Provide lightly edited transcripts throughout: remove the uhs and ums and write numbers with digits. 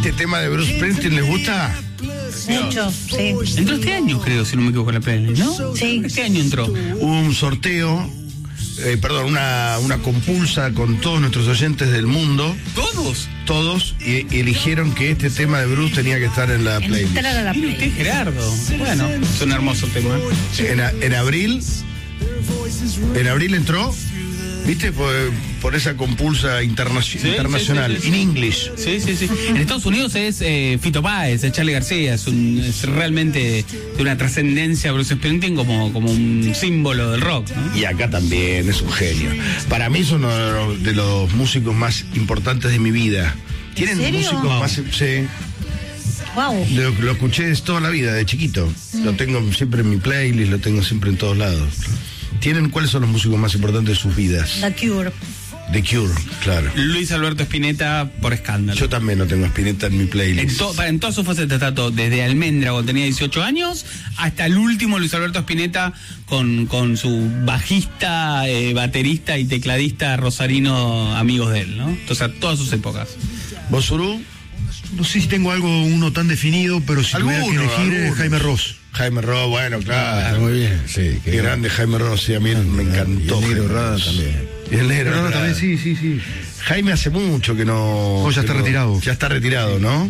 ¿Este tema de Bruce Springsteen les gusta? Mucho, sí. Entró este año, creo, si no me equivoco, en la playlist, ¿no? Sí. Este año entró. Hubo un sorteo, una compulsa con todos nuestros oyentes del mundo. ¿Todos? Todos, y eligieron que este tema de Bruce tenía que estar en la playlist. Entrar a la Mire usted, playlist. Gerardo. Bueno, es un hermoso tema. En abril entró, ¿viste? Por esa compulsa internacional, sí. in English. Sí. En Estados Unidos es Fito Páez, es Charly García, es realmente de una trascendencia Bruce Springsteen como un símbolo del rock, ¿no? Y acá también, es un genio. Para mí es uno de los músicos más importantes de mi vida. ¿Tienen serio? músicos más? Sí. Wow. Lo escuché toda la vida, de chiquito. Lo tengo siempre en mi playlist, lo tengo siempre en todos lados. ¿Cuáles son los músicos más importantes de sus vidas? The Cure. The Cure, claro. Luis Alberto Spinetta por escándalo. Yo también no tengo Spinetta en mi playlist. En todas sus facetas está todo, desde Almendra cuando tenía 18 años hasta el último Luis Alberto Spinetta con su bajista, baterista y tecladista rosarino amigos de él, ¿no? Entonces a todas sus épocas. ¿Vos, Uru? No sé si tengo uno tan definido, pero si tuviera que elegir Jaime Ross. Jaime Ross, bueno, claro. Muy bien, sí. Qué grande Jaime Ross, sí, a mí me encantó. Y el Negro Jaime Rada Ross. también. Y el Negro Rada también, sí. Jaime hace mucho que no... No, ya está retirado. Ya está retirado, ¿no?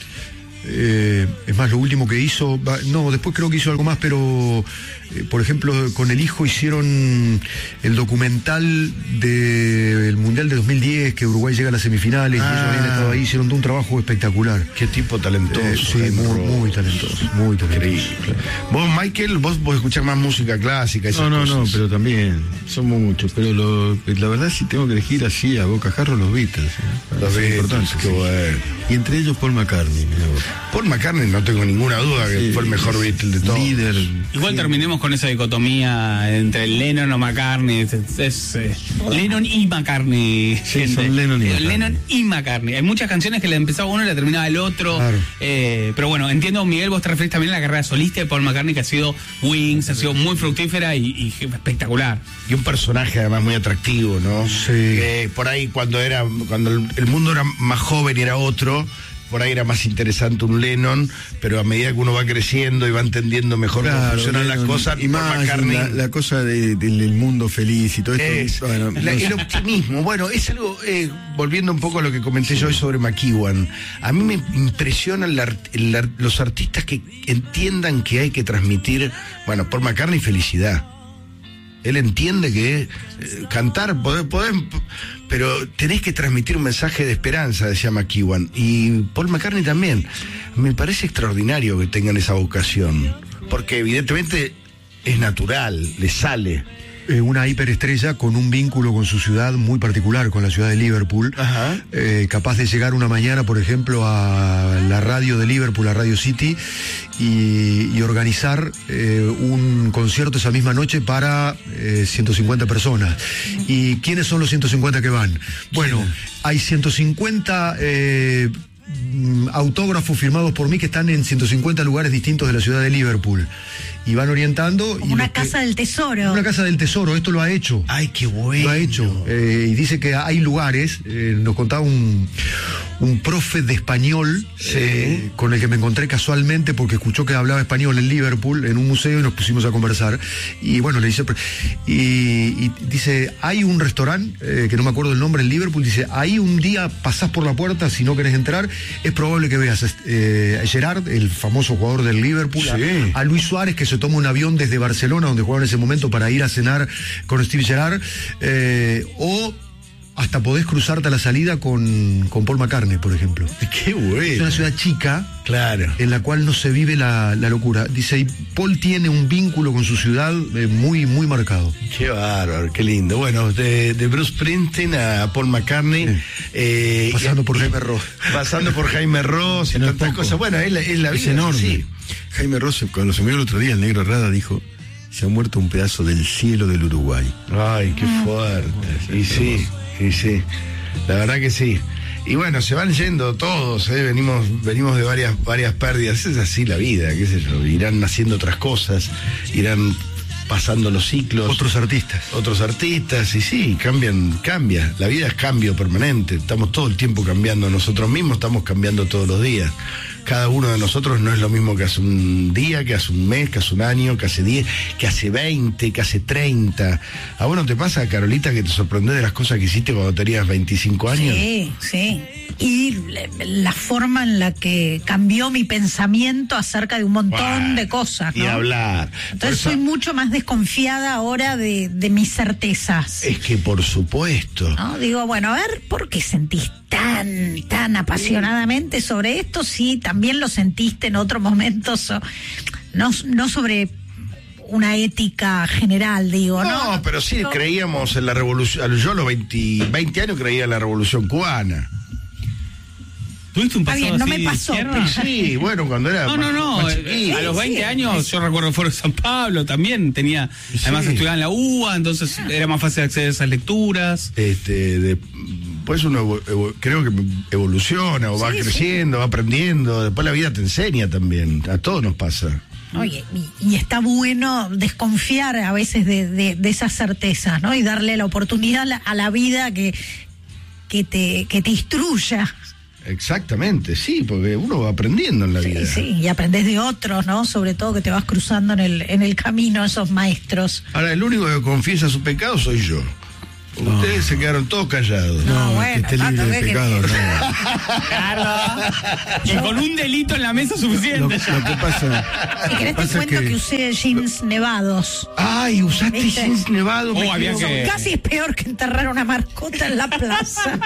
Es más, lo último que hizo, después creo que hizo algo más, pero por ejemplo con el hijo hicieron el documental del Mundial de 2010, que Uruguay llega a las semifinales y ellos habían estado ahí, hicieron un trabajo espectacular. Qué tipo talentoso. Sí, Jaime Ross. muy talentoso, muy talentoso. Increíble. Vos, Michael, vos escuchás más música clásica, esas No, cosas. pero también, son muchos, pero la verdad si tengo que elegir así a bocajarro los Beatles. Los Son Beatles, importantes, qué sí. bueno. Y entre ellos Paul McCartney, mirá vos. Paul McCartney, no tengo ninguna duda que Sí, fue el mejor Beatle de todos. Líder. Igual terminemos con esa dicotomía entre Lennon o McCartney. Lennon y McCartney. Sí, gente. son Lennon y McCartney. Lennon y McCartney. Hay muchas canciones que la empezaba uno y la terminaba el otro. Claro. Pero bueno, entiendo, Miguel, vos te referís también a la carrera solista de Paul McCartney, que ha sido Wings, ha sido muy fructífera y espectacular. Y un personaje además muy atractivo, ¿no? Sí. Por ahí cuando el mundo era más joven y era otro, por ahí era más interesante un Lennon, pero a medida que uno va creciendo y va entendiendo mejor cómo funcionan las cosas, y Paul más McCartney la cosa del mundo feliz y todo esto. el optimismo. Bueno, es algo, volviendo un poco a lo que comenté yo hoy sobre McEwan, a mí me impresionan los artistas que entiendan que hay que transmitir, bueno, Paul McCartney, felicidad. Él entiende que cantar, podés, pero tenés que transmitir un mensaje de esperanza, decía McEwan. Y Paul McCartney también. Me parece extraordinario que tengan esa vocación, porque evidentemente es natural, le sale. Una hiperestrella con un vínculo con su ciudad muy particular, con la ciudad de Liverpool. Ajá. Capaz de llegar una mañana, por ejemplo, a la radio de Liverpool, a Radio City, y organizar un concierto esa misma noche para 150 personas. ¿Y quiénes son los 150 que van? Bueno, hay 150 autógrafos firmados por mí que están en 150 lugares distintos de la ciudad de Liverpool. Y van orientando. Como una casa del tesoro. Una casa del tesoro, esto lo ha hecho. Ay, qué bueno. Lo ha hecho. Y dice que hay lugares, nos contaba un profe de español, Sí. con el que me encontré casualmente porque escuchó que hablaba español en Liverpool, en un museo, y nos pusimos a conversar. Y bueno, le dice, y dice, hay un restaurante, que no me acuerdo el nombre, en Liverpool, dice, ahí un día pasás por la puerta, si no querés entrar, es probable que veas a Gerrard, el famoso jugador del Liverpool, Sí. a Luis Suárez, que se toma un avión desde Barcelona, donde jugaba en ese momento, para ir a cenar con Steve Gerrard, o hasta podés cruzarte a la salida con Paul McCartney, por ejemplo. Qué Es bueno. una ciudad chica, Claro. en la cual no se vive la locura. Dice, y Paul tiene un vínculo con su ciudad muy, muy marcado. Qué bárbaro, qué lindo. Bueno, de Bruce Springsteen a Paul McCartney. Pasando por Jaime Ross. Pasando por Jaime Ross y Que no es tantas poco. cosas. Bueno, es la Es vida. enorme. Sí. Jaime Ross, cuando se murió el otro día, el Negro Rada dijo, se ha muerto un pedazo del cielo del Uruguay. Ay, qué fuerte. Y sí, y sí. La verdad que sí. Y bueno, se van yendo todos, venimos de varias pérdidas. Es así la vida, qué sé yo. Irán naciendo otras cosas, irán pasando los ciclos. Otros artistas, y sí, cambia. La vida es cambio permanente. Estamos todo el tiempo cambiando nosotros mismos, estamos cambiando todos los días. Cada uno de nosotros no es lo mismo que hace un día, que hace un mes, que hace un año, que hace 10, que hace 20, que hace 30. ¿A vos no te pasa, Carolita, que te sorprendés de las cosas que hiciste cuando tenías 25 años? Sí. Y la forma en la que cambió mi pensamiento acerca de un montón de cosas, ¿no? Y hablar. Entonces soy mucho más desconfiada ahora de mis certezas. Es que por supuesto. ¿No? Digo, bueno, a ver, ¿por qué sentís tan apasionadamente sobre esto? Sí, también lo sentiste en otro momento, no sobre una ética general, digo, ¿no? No, pero sí creíamos en la revolución. Yo a los 20 años creía en la revolución cubana. ¿Tuviste un pasado no así me pasó, de izquierda? pero- Sí, bueno, cuando era más chiquito. A los 20 años yo recuerdo el Foro de San Pablo también tenía, además estudiaba en la UBA, entonces era más fácil acceder a esas lecturas. Pues uno creo que evoluciona o va creciendo, va aprendiendo. Después la vida te enseña también. A todos nos pasa. Oye, y está bueno desconfiar a veces de esas certezas, ¿no? Y darle la oportunidad a la vida que te instruya. Exactamente, sí, porque uno va aprendiendo en la vida. Sí, y aprendes de otros, ¿no? Sobre todo que te vas cruzando en el camino esos maestros. Ahora, el único que confiesa su pecado soy yo. Ustedes se quedaron todos callados. No, que bueno, esté libre de pecado, no. Y con un delito en la mesa suficiente. Lo que pasa. Si querés te pasa cuento que usé jeans nevados. Ay, usaste ¿Viste? jeans nevados. me había quedo- que- Casi es peor que enterrar una mascota en la plaza.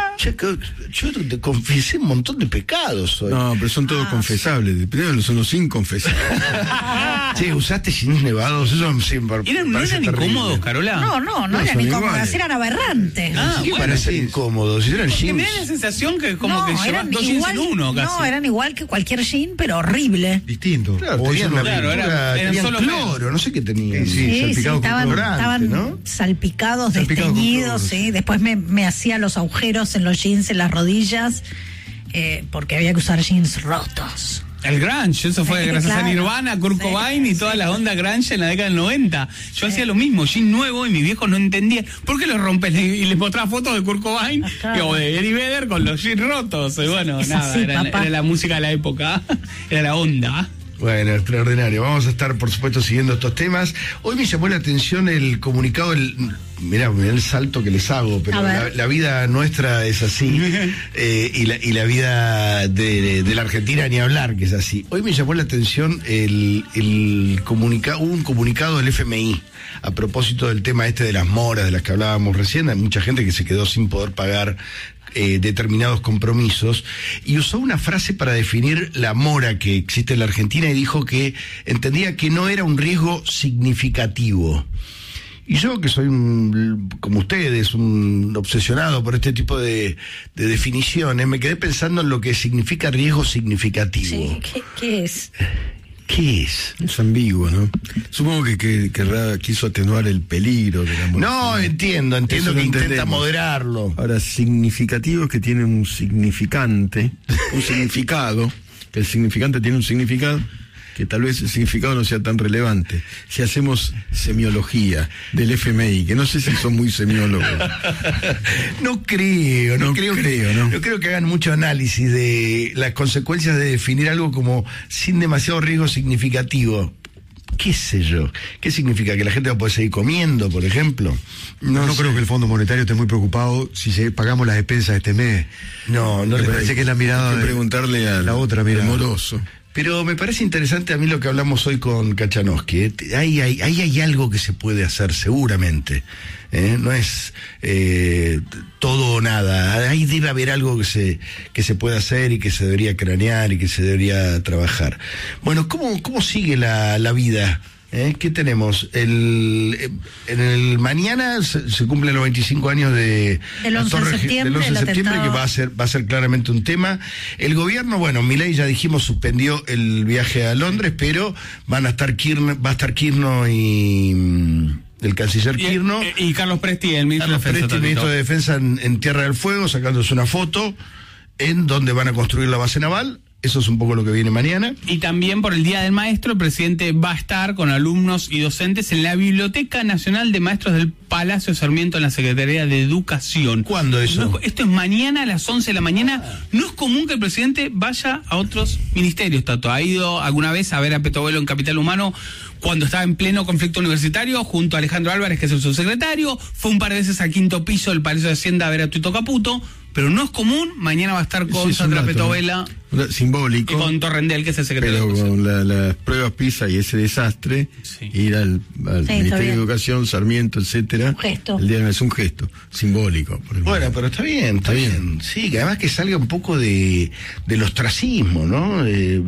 Yo te confesé un montón de pecados hoy. No, pero son todos confesables. Primero son los inconfesables. Che, usaste jeans nevados, eso sí, ¿No parece eran terrible. incómodos, Carola? No eran son incómodas, iguales. eran aberrantes. Ah, ¿Qué bueno, parecen sí. incómodos? Eran Que me da la jeans. sensación que como que llevas eran dos jeans en uno casi. No, eran igual que cualquier jean, pero horrible. Distinto. Claro, O tenían eso no- la claro, pintura, eran tenían solo cloro, no sé qué tenían. Sí, salpicado con estaban colorante, ¿no? salpicados, Salpicado con desteñidos, cloro, sí. Después me hacía los agujeros en los jeans, en las rodillas, porque había que usar jeans rotos. El grunge, eso fue gracias a Claro. Nirvana, Kurt Cobain y toda la onda grunge en la década del 90. Yo hacía lo mismo, jean nuevo, y mis viejos no entendían. ¿Por qué los rompes? Y les mostraba fotos de Kurt Cobain Claro. o de Eddie Vedder con los jeans rotos. Y bueno, Es nada, así, era papá. la música de la época, era la onda. Bueno, extraordinario. Vamos a estar, por supuesto, siguiendo estos temas. Hoy me llamó la atención el comunicado, mirá el salto que les hago, pero A ver. la vida nuestra es así, y la vida de la Argentina ni hablar, que es así. Hoy me llamó la atención un comunicado del FMI a propósito del tema este de las moras, de las que hablábamos recién. Hay mucha gente que se quedó sin poder pagar determinados compromisos, y usó una frase para definir la mora que existe en la Argentina, y dijo que entendía que no era un riesgo significativo. Y yo, que soy como ustedes, un obsesionado por este tipo de definiciones, me quedé pensando en lo que significa riesgo significativo. Sí, ¿qué es? ¿Qué es? Es ambiguo, ¿no? Supongo que Rada quiso atenuar el peligro de la muerte. No, entiendo Eso que lo intenta entendemos. moderarlo. Ahora, significativo es que tiene un significante, un significado, que el significante tiene un significado, que tal vez el significado no sea tan relevante. Si hacemos semiología del FMI, que no sé si son muy semiólogos. No creo No que hagan mucho análisis de las consecuencias de definir algo como sin demasiado riesgo significativo. ¿Qué sé yo? ¿Qué significa? ¿Que la gente va a poder seguir comiendo, por ejemplo? No sé. creo que el Fondo Monetario esté muy preocupado si pagamos las despensas este mes. No Me le parece que es la mirada Hay que de preguntarle a la otra mirada. Moroso. Pero me parece interesante a mí lo que hablamos hoy con Kachanowski. Ahí hay algo que se puede hacer seguramente. No es todo o nada. Ahí debe haber algo que se puede hacer y que se debería cranear y que se debería trabajar. Bueno, ¿cómo sigue la vida? ¿Qué tenemos? En el mañana se cumplen los 25 años del 11 de septiembre, del 11 de el septiembre, que atentado. va a ser claramente un tema. El gobierno, bueno, Milei ya dijimos suspendió el viaje a Londres, pero va a estar Kirchner y el canciller Kirchner. Y Carlos Presti, el ministro Carlos de Defensa. Presti, ministro de Defensa en Tierra del Fuego, sacándose una foto en donde van a construir la base naval. eso es un poco lo que viene mañana. Y también por el Día del Maestro, el presidente va a estar con alumnos y docentes en la Biblioteca Nacional de Maestros del Palacio Sarmiento en la Secretaría de Educación. ¿Cuándo eso? Esto es mañana a las 11 de la mañana. No es común que el presidente vaya a otros ministerios, Tato. Ha ido alguna vez a ver a Petovelo en Capital Humano cuando estaba en pleno conflicto universitario, junto a Alejandro Álvarez, que es el subsecretario. Fue un par de veces al quinto piso del Palacio de Hacienda a ver a Tuito Caputo. Pero no es común, mañana va a estar con Sandra Petovela simbólico, y con Torrendel, que es el secretario pero de Educación. con las pruebas PISA y ese desastre, ir al Ministerio de Educación, Sarmiento, etcétera, un gesto. El día es un gesto simbólico. Bueno, pero está bien. Sí, que además que salga un poco del ostracismo, ¿no?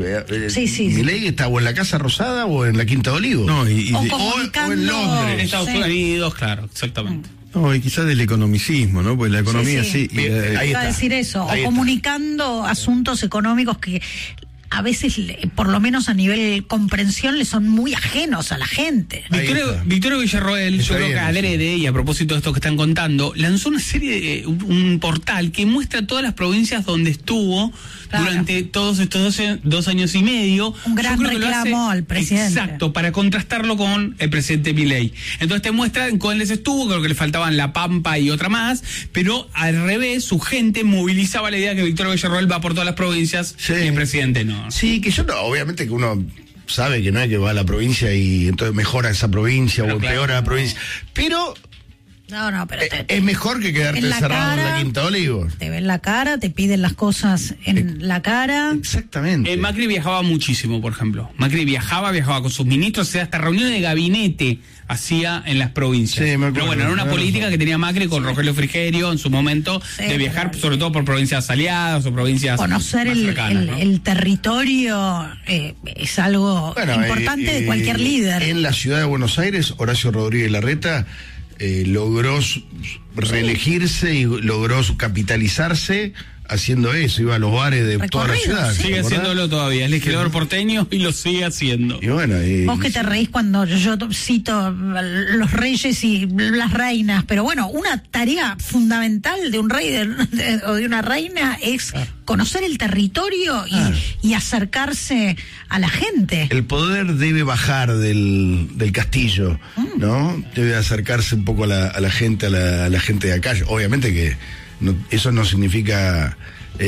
Sí. Milei está o en la Casa Rosada o en la Quinta de Olivos. No, o en Londres. En Estados Unidos, claro, exactamente. No, y quizás del economicismo, ¿no? Pues la economía sí. Ahí Iba a está. decir eso, Ahí o comunicando asuntos económicos que a veces, por lo menos a nivel comprensión, le son muy ajenos a la gente. Victorio Villarroel, yo creo que adrede, y a propósito de esto que están contando, lanzó una serie un portal que muestra todas las provincias donde estuvo durante todos estos 2 años y medio. Un gran reclamo al presidente. Exacto, para contrastarlo con el presidente Milei. Entonces te muestran cuáles estuvo, creo que le faltaban La Pampa y otra más, pero al revés, su gente movilizaba la idea que Victorio Villarroel va por todas las provincias y el presidente no. Sí, que yo no, obviamente que uno sabe que no hay que va a la provincia y entonces mejora esa provincia o empeora la provincia, pero pero es mejor que quedarte encerrado en la Quinta de Olivos. Te ven la cara, te piden las cosas en la cara. Exactamente. Macri viajaba muchísimo, por ejemplo. Macri viajaba con sus ministros, o sea, hasta reuniones de gabinete hacía en las provincias. Sí, me acuerdo, pero bueno, era una política que tenía Macri con Rogelio Frigerio en su momento, de viajar sobre todo por provincias aliadas o provincias conocer más cercanas, ¿no? el territorio es algo importante de cualquier líder. En la ciudad de Buenos Aires, Horacio Rodríguez Larreta logró reelegirse y logró capitalizarse haciendo eso, iba a los bares de toda la ciudad. Sigue haciéndolo todavía, es legislador porteño y lo sigue haciendo. Y bueno, vos que te reís cuando yo cito los reyes y las reinas, pero bueno, una tarea fundamental de un rey o de una reina es conocer el territorio y acercarse a la gente. El poder debe bajar del castillo, ¿no? Debe acercarse un poco a la gente, a la gente de acá. Obviamente que eso no significa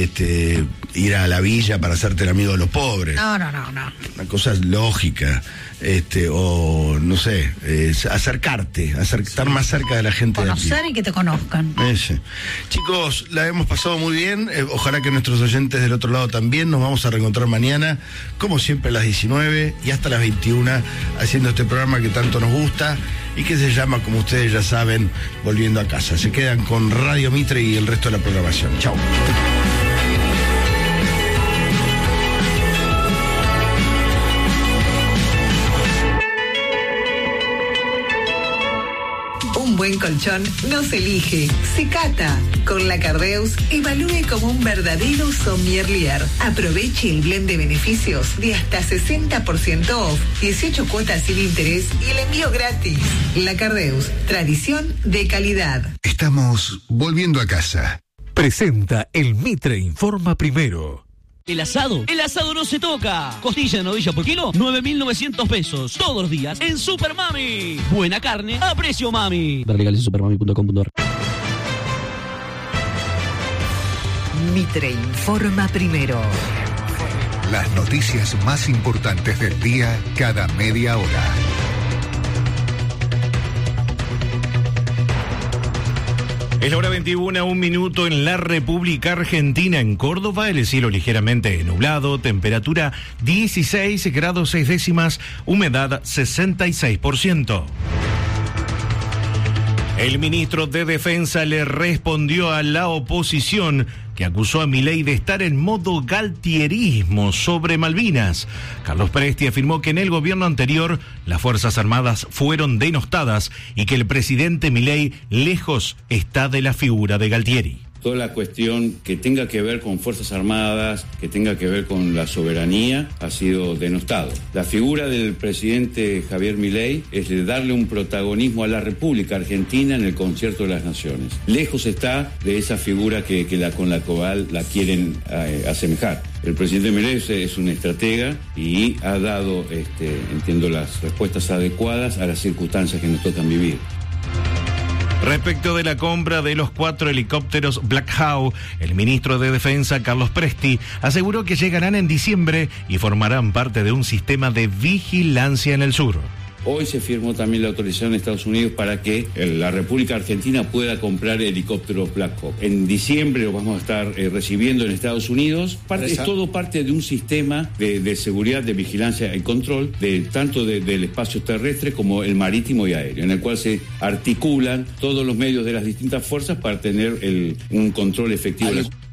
ir a la villa para hacerte el amigo de los pobres. No. Una cosa lógica, o no sé, acercarte, estar más cerca de la gente. Conocer y que te conozcan. Chicos, la hemos pasado muy bien. Ojalá que nuestros oyentes del otro lado también. Nos vamos a reencontrar mañana, como siempre, a las 19 y hasta las 21, haciendo este programa que tanto nos gusta y que se llama, como ustedes ya saben, Volviendo a Casa. Se quedan con Radio Mitre y el resto de la programación. Chau. Un buen colchón no se elige, se cata. Con la Cardeus, evalúe como un verdadero sommelier. Aproveche el blend de beneficios de hasta 60% off, 18 cuotas sin interés y el envío gratis. La Cardeus, tradición de calidad. Estamos volviendo a casa. Presenta el Mitre Informa Primero. El asado no se toca. Costilla de novilla por kilo, 9.900 pesos. Todos los días en Super Mami. Buena carne a precio mami. Ver legales en supermami.com.ar. Mitre Informa Primero. Las noticias más importantes del día cada media hora. Es la hora 21, 1 minuto en la República Argentina. En Córdoba, el cielo ligeramente nublado, temperatura 16 grados 6 décimas, humedad 66%. El ministro de Defensa le respondió a la oposición que acusó a Milei de estar en modo galtierismo sobre Malvinas. Carlos Presti afirmó que en el gobierno anterior las Fuerzas Armadas fueron denostadas y que el presidente Milei lejos está de la figura de Galtieri. Toda la cuestión que tenga que ver con Fuerzas Armadas, que tenga que ver con la soberanía, ha sido denostado. La figura del presidente Javier Milei es de darle un protagonismo a la República Argentina en el concierto de las naciones. Lejos está de esa figura con la cual la quieren asemejar. El presidente Milei es un estratega y ha dado, entiendo, las respuestas adecuadas a las circunstancias que nos tocan vivir. Respecto de la compra de los 4 helicópteros Black Hawk, el ministro de Defensa, Carlos Presti, aseguró que llegarán en diciembre y formarán parte de un sistema de vigilancia en el sur. Hoy se firmó también la autorización de Estados Unidos para que la República Argentina pueda comprar helicópteros Black Hawk. En diciembre los vamos a estar recibiendo en Estados Unidos. Es todo parte de un sistema de seguridad, de vigilancia y control, tanto del espacio terrestre como el marítimo y aéreo, en el cual se articulan todos los medios de las distintas fuerzas para tener un control efectivo.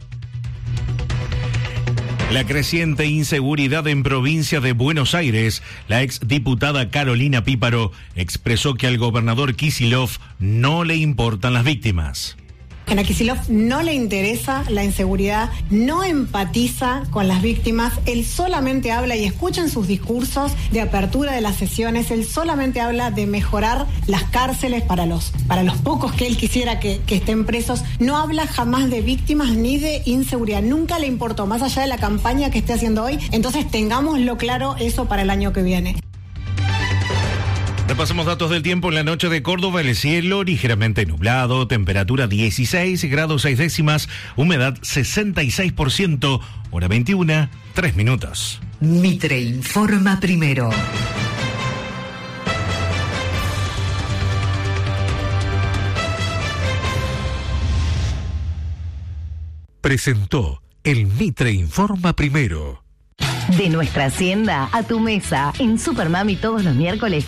La creciente inseguridad en provincia de Buenos Aires, la exdiputada Carolina Píparo expresó que al gobernador Kicillof no le importan las víctimas. A Kicillof no le interesa la inseguridad, no empatiza con las víctimas, él solamente habla, y escuchen sus discursos de apertura de las sesiones, él solamente habla de mejorar las cárceles para los pocos que él quisiera que estén presos, no habla jamás de víctimas ni de inseguridad, nunca le importó, más allá de la campaña que esté haciendo hoy, entonces tengámoslo claro eso para el año que viene. Repasamos datos del tiempo en la noche de Córdoba, el cielo ligeramente nublado, temperatura 16 grados 6 décimas, humedad 66%, hora 21, 3 minutos. Mitre informa primero. Presentó el Mitre informa primero. De nuestra hacienda a tu mesa, en Super Mami todos los miércoles.